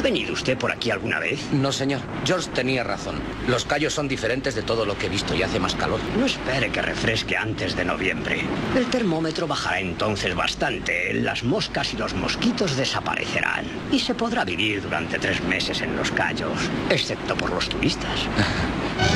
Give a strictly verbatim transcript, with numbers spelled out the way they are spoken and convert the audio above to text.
venido usted por aquí alguna vez? No, señor. George tenía razón. Los Cayos son diferentes de todo lo que he visto y hace más calor. No espere que refresque antes de noviembre. El termómetro bajará entonces bastante. Las moscas y los mosquitos desaparecerán. Y se podrá vivir durante tres meses en Los Cayos, excepto por los turistas.